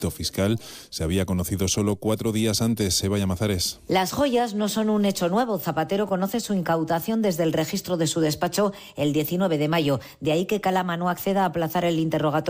fiscal se había conocido solo 4 días antes. Eva Llamazares. Las joyas no son un hecho nuevo. Zapatero conoce su incautación desde el registro de su despacho el 19 de mayo. De ahí que Calama no acceda a aplazar el interrogatorio